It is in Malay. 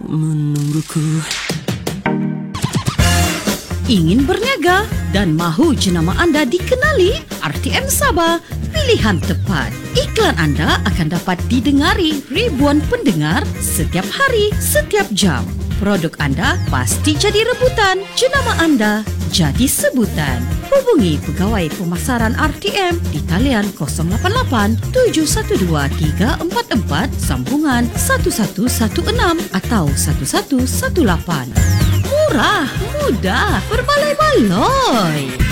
menungguku. Ingin berniaga dan mahu jenama anda dikenali? RTM Sabah, pilihan tepat. Iklan anda akan dapat didengari ribuan pendengar setiap hari, setiap jam. Produk anda pasti jadi rebutan. Jenama anda jadi sebutan. Hubungi Pegawai Pemasaran RTM di talian 088 712 344 sambungan 1116 atau 1118. Murah, mudah, berbaloi-baloi.